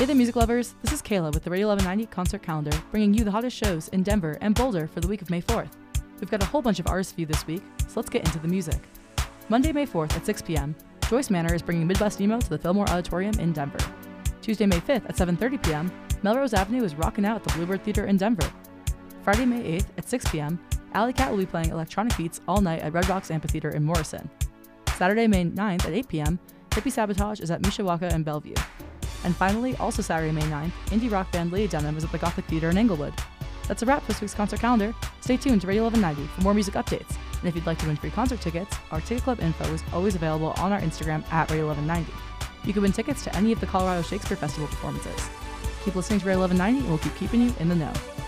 Hey there, music lovers. This is Kayla with the Radio 1190 concert calendar, bringing you the hottest shows in Denver and Boulder for the week of May 4th. We've got a whole bunch of artists for you this week, so let's get into the music. Monday, May 4th at 6 p.m., Joyce Manor is bringing Midwest Emo to the Fillmore Auditorium in Denver. Tuesday, May 5th at 7:30 p.m., Melrose Avenue is rocking out at the Bluebird Theater in Denver. Friday, May 8th at 6 p.m., Alley Cat will be playing electronic beats all night at Red Rocks Amphitheater in Morrison. Saturday, May 9th at 8 p.m., Hippie Sabotage is at Mishawaka and Bellevue. And finally, also Saturday, May 9th, indie rock band Lady Denim is at the Gothic Theater in Englewood. That's a wrap for this week's concert calendar. Stay tuned to Radio 1190 for more music updates. And if you'd like to win free concert tickets, our Ticket Club info is always available on our Instagram at Radio 1190. You can win tickets to any of the Colorado Shakespeare Festival performances. Keep listening to Radio 1190 and we'll keep keeping you in the know.